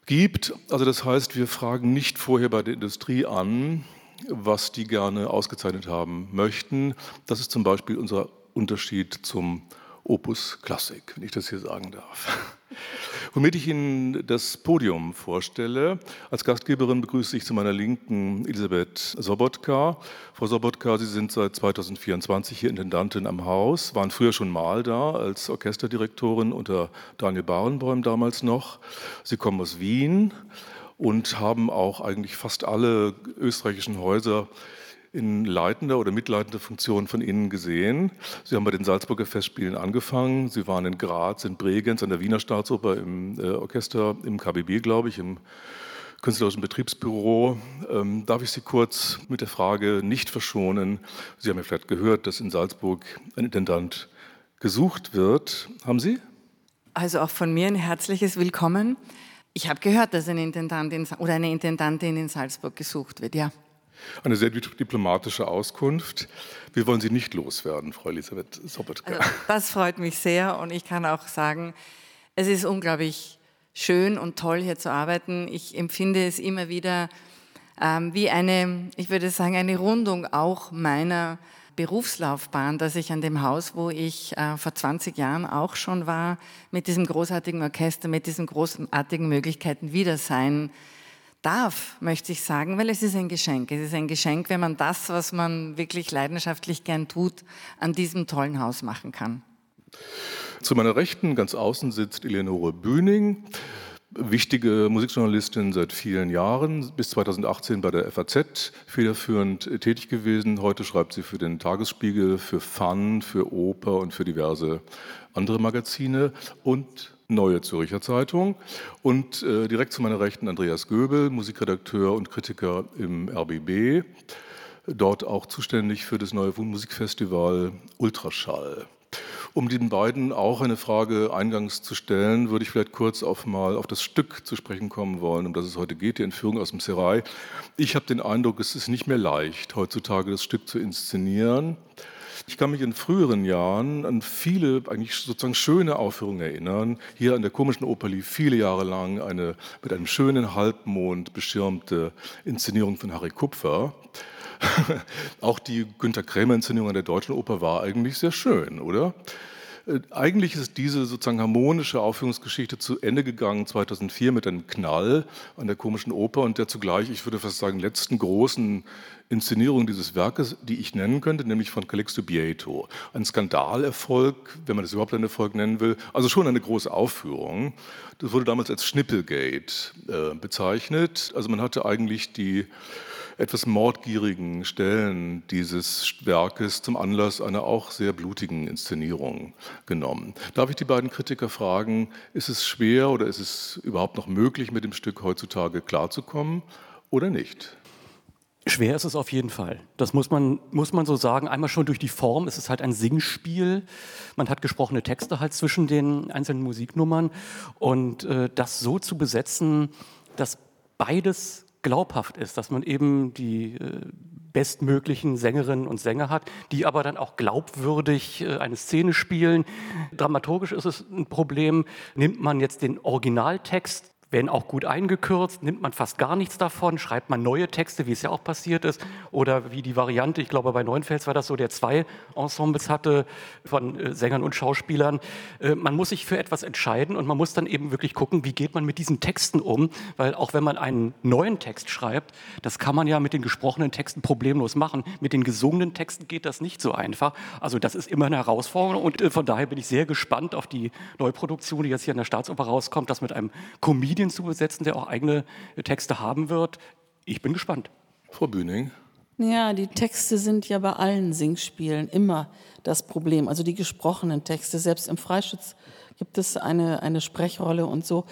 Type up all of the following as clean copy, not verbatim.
gibt. Also das heißt, wir fragen nicht vorher bei der Industrie an, was die gerne ausgezeichnet haben möchten. Das ist zum Beispiel unser Unterschied zum Opus Klassik, wenn ich das hier sagen darf. Womit ich Ihnen das Podium vorstelle. Als Gastgeberin begrüße ich zu meiner Linken Elisabeth Sobotka. Frau Sobotka, Sie sind seit 2024 hier Intendantin am Haus, waren früher schon mal da als Orchesterdirektorin unter Daniel Barenboim damals noch. Sie kommen aus Wien und haben auch eigentlich fast alle österreichischen Häuser in leitender oder mitleitender Funktion von Ihnen gesehen. Sie haben bei den Salzburger Festspielen angefangen. Sie waren in Graz, in Bregenz, an der Wiener Staatsoper im Orchester, im KBB, glaube ich, im Künstlerischen Betriebsbüro. Darf ich Sie kurz mit der Frage nicht verschonen? Sie haben ja vielleicht gehört, dass in Salzburg ein Intendant gesucht wird. Haben Sie? Also auch von mir ein herzliches Willkommen. Ich habe gehört, dass eine Intendantin oder eine Intendantin in Salzburg gesucht wird, ja. Eine sehr diplomatische Auskunft. Wir wollen Sie nicht loswerden, Frau Elisabeth Sobotka. Also, das freut mich sehr und ich kann auch sagen, es ist unglaublich schön und toll, hier zu arbeiten. Ich empfinde es immer wieder wie ich würde sagen, eine Rundung auch meiner Berufslaufbahn, dass ich an dem Haus, wo ich vor 20 Jahren auch schon war, mit diesem großartigen Orchester, mit diesen großartigen Möglichkeiten wieder sein darf, möchte ich sagen, weil es ist ein Geschenk. Es ist ein Geschenk, wenn man das, was man wirklich leidenschaftlich gern tut, an diesem tollen Haus machen kann. Zu meiner Rechten, ganz außen, sitzt Eleonore Bühning, wichtige Musikjournalistin seit vielen Jahren, bis 2018 bei der FAZ federführend tätig gewesen. Heute schreibt sie für den Tagesspiegel, für Fun, für Oper und für diverse andere Magazine und Neue Zürcher Zeitung. Und direkt zu meiner Rechten Andreas Göbel, Musikredakteur und Kritiker im RBB, dort auch zuständig für das neue Musikfestival Ultraschall. Um den beiden auch eine Frage eingangs zu stellen, würde ich vielleicht kurz mal auf das Stück zu sprechen kommen wollen, um das es heute geht, die Entführung aus dem Serail. Ich habe den Eindruck, es ist nicht mehr leicht, heutzutage das Stück zu inszenieren. Ich kann mich in früheren Jahren an viele eigentlich sozusagen schöne Aufführungen erinnern. Hier an der Komischen Oper lief viele Jahre lang eine mit einem schönen Halbmond beschirmte Inszenierung von Harry Kupfer. Auch die Günter Krämer-Inszenierung an der Deutschen Oper war eigentlich sehr schön, oder? Eigentlich ist diese sozusagen harmonische Aufführungsgeschichte zu Ende gegangen 2004 mit einem Knall an der Komischen Oper und der zugleich, ich würde fast sagen, letzten großen Inszenierung dieses Werkes, die ich nennen könnte, nämlich von Calixto Bieto. Ein Skandalerfolg, wenn man das überhaupt einen Erfolg nennen will, also schon eine große Aufführung. Das wurde damals als Schnippelgate bezeichnet. Also man hatte eigentlich die etwas mordgierigen Stellen dieses Werkes zum Anlass einer auch sehr blutigen Inszenierung genommen. Darf ich die beiden Kritiker fragen, ist es schwer oder ist es überhaupt noch möglich, mit dem Stück heutzutage klarzukommen oder nicht? Schwer ist es auf jeden Fall. Das muss man so sagen. Einmal schon durch die Form. Es ist halt ein Singspiel. Man hat gesprochene Texte halt zwischen den einzelnen Musiknummern. Und das so zu besetzen, dass beides glaubhaft ist, dass man eben die bestmöglichen Sängerinnen und Sänger hat, die aber dann auch glaubwürdig eine Szene spielen. Dramaturgisch ist es ein Problem. Nimmt man jetzt den Originaltext, werden auch gut eingekürzt, nimmt man fast gar nichts davon, schreibt man neue Texte, wie es ja auch passiert ist, oder wie die Variante, ich glaube bei Neuenfels war das so, der 2 Ensembles hatte von Sängern und Schauspielern. Man muss sich für etwas entscheiden und man muss dann eben wirklich gucken, wie geht man mit diesen Texten um, weil auch wenn man einen neuen Text schreibt, das kann man ja mit den gesprochenen Texten problemlos machen, mit den gesungenen Texten geht das nicht so einfach, also das ist immer eine Herausforderung und von daher bin ich sehr gespannt auf die Neuproduktion, die jetzt hier an der Staatsoper rauskommt, das mit einem Comedian zu besetzen, der auch eigene Texte haben wird. Ich bin gespannt. Frau Bühning. Ja, die Texte sind ja bei allen Singspielen immer das Problem. Also die gesprochenen Texte, selbst im Freischütz gibt es eine Sprechrolle und so.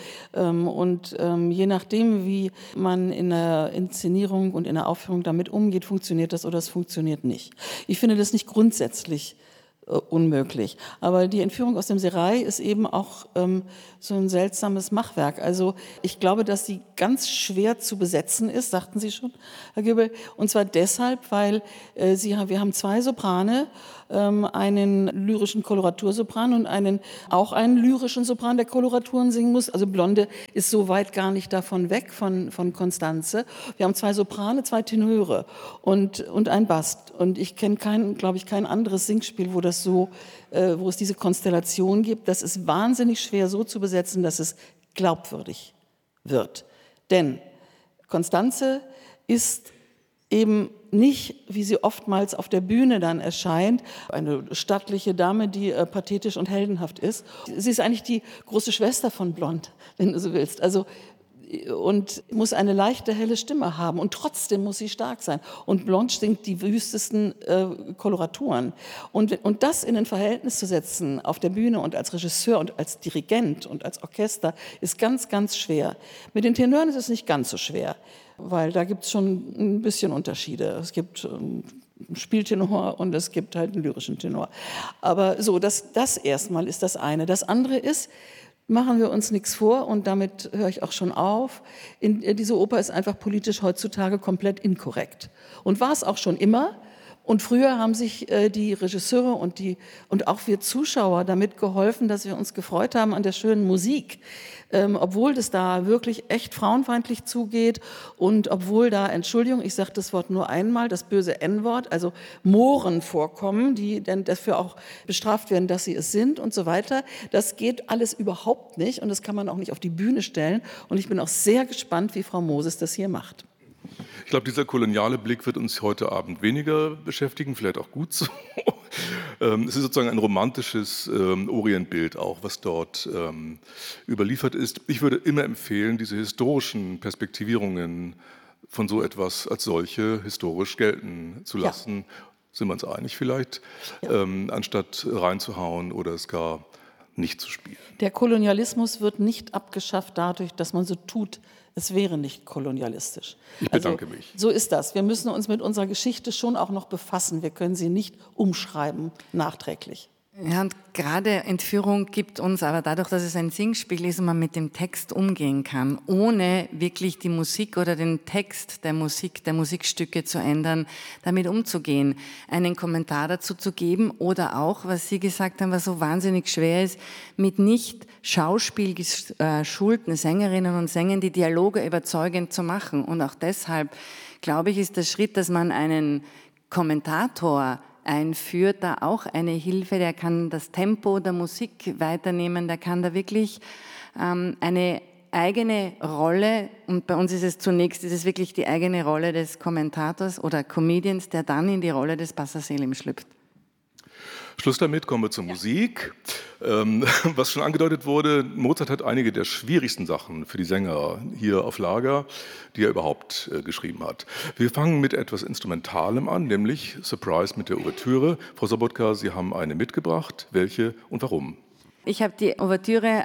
Und je nachdem, wie man in der Inszenierung und in der Aufführung damit umgeht, funktioniert das oder es funktioniert nicht. Ich finde das nicht grundsätzlich unmöglich. Aber die Entführung aus dem Serail ist eben auch so ein seltsames Machwerk. Also ich glaube, dass sie ganz schwer zu besetzen ist, sagten Sie schon, Herr Göbel. Und zwar deshalb, weil wir haben 2 Soprane, einen lyrischen Koloratursopran und auch einen lyrischen Sopran, der Koloraturen singen muss. Also Blonde ist so weit gar nicht davon weg, von Constanze. Wir haben 2 Soprane, 2 Tenöre und ein Bass. Und ich kenne glaube ich, kein anderes Singspiel, wo es diese Konstellation gibt. Das ist wahnsinnig schwer so zu besetzen, dass es glaubwürdig wird. Denn Constanze ist eben nicht, wie sie oftmals auf der Bühne dann erscheint, eine stattliche Dame, die pathetisch und heldenhaft ist. Sie ist eigentlich die große Schwester von Blond, wenn du so willst. Und muss eine leichte, helle Stimme haben und trotzdem muss sie stark sein. Und Blond singt die wüstesten Koloraturen. Und das in ein Verhältnis zu setzen auf der Bühne und als Regisseur und als Dirigent und als Orchester ist ganz, ganz schwer. Mit den Tenören ist es nicht ganz so schwer, weil da gibt es schon ein bisschen Unterschiede. Es gibt einen Spieltenor und es gibt halt einen lyrischen Tenor. Aber so, das erstmal ist das eine. Das andere ist, machen wir uns nichts vor, und damit höre ich auch schon auf, diese Oper ist einfach politisch heutzutage komplett inkorrekt. Und war es auch schon immer. Und früher haben sich die Regisseure und auch wir Zuschauer damit geholfen, dass wir uns gefreut haben an der schönen Musik. Obwohl das da wirklich echt frauenfeindlich zugeht und obwohl da, Entschuldigung, ich sage das Wort nur einmal, das böse N-Wort, also Mohren vorkommen, die dann dafür auch bestraft werden, dass sie es sind und so weiter. Das geht alles überhaupt nicht und das kann man auch nicht auf die Bühne stellen. Und ich bin auch sehr gespannt, wie Frau Moses das hier macht. Ich glaube, dieser koloniale Blick wird uns heute Abend weniger beschäftigen, vielleicht auch gut so. Es ist sozusagen ein romantisches Orientbild auch, was dort überliefert ist. Ich würde immer empfehlen, diese historischen Perspektivierungen von so etwas als solche historisch gelten zu lassen. Ja. Sind wir uns einig vielleicht? Ja. Anstatt reinzuhauen oder es gar nicht zu spielen. Der Kolonialismus wird nicht abgeschafft dadurch, dass man so tut, es wäre nicht kolonialistisch. Ich bedanke mich. So ist das. Wir müssen uns mit unserer Geschichte schon auch noch befassen. Wir können sie nicht umschreiben nachträglich. Ja, und gerade Entführung gibt uns aber dadurch, dass es ein Singspiel ist und man mit dem Text umgehen kann, ohne wirklich die Musik oder den Text der Musikstücke zu ändern, damit umzugehen, einen Kommentar dazu zu geben oder auch, was Sie gesagt haben, was so wahnsinnig schwer ist, mit nicht schauspielgeschulten Sängerinnen und Sängern die Dialoge überzeugend zu machen. Und auch deshalb, glaube ich, ist der Schritt, dass man einen Kommentator einführt, da auch eine Hilfe, der kann das Tempo der Musik weiternehmen, der kann da wirklich eine eigene Rolle, und bei uns ist es wirklich die eigene Rolle des Kommentators oder Comedians, der dann in die Rolle des Bassa Selim schlüpft. Schluss damit, kommen wir zur Musik. Was schon angedeutet wurde, Mozart hat einige der schwierigsten Sachen für die Sänger hier auf Lager, die er überhaupt geschrieben hat. Wir fangen mit etwas Instrumentalem an, nämlich Surprise mit der Ouvertüre. Frau Sobotka, Sie haben eine mitgebracht. Welche und warum? Ich habe die Ouvertüre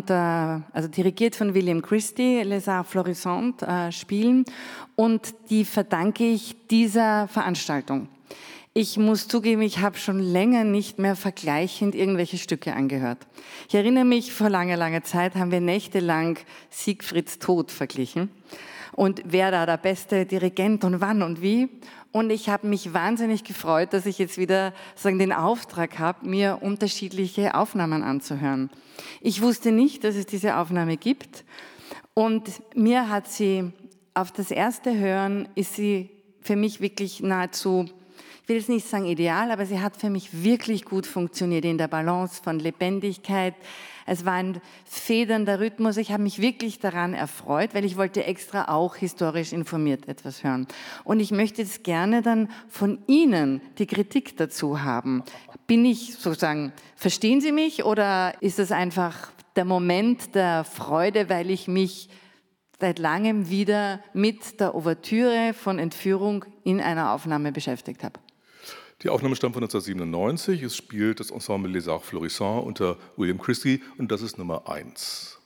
dirigiert von William Christie, Les Arts Florissants, spielen, und die verdanke ich dieser Veranstaltung. Ich muss zugeben, ich habe schon länger nicht mehr vergleichend irgendwelche Stücke angehört. Ich erinnere mich, vor langer Zeit haben wir nächtelang Siegfrieds Tod verglichen. Und wer da der beste Dirigent und wann und wie. Und ich habe mich wahnsinnig gefreut, dass ich jetzt wieder den Auftrag habe, mir unterschiedliche Aufnahmen anzuhören. Ich wusste nicht, dass es diese Aufnahme gibt. Und mir hat sie, auf das erste Hören, ist sie für mich wirklich nahezu, ich will jetzt nicht sagen ideal, aber sie hat für mich wirklich gut funktioniert in der Balance von Lebendigkeit. Es war ein federnder Rhythmus. Ich habe mich wirklich daran erfreut, weil ich wollte extra auch historisch informiert etwas hören. Und ich möchte jetzt gerne dann von Ihnen die Kritik dazu haben. Bin ich sozusagen, verstehen Sie mich, oder ist es einfach der Moment der Freude, weil ich mich seit langem wieder mit der Ouvertüre von Entführung in einer Aufnahme beschäftigt habe? Die Aufnahme stammt von 1997. Es spielt das Ensemble Les Arts Florissants unter William Christie und das ist Nummer 1.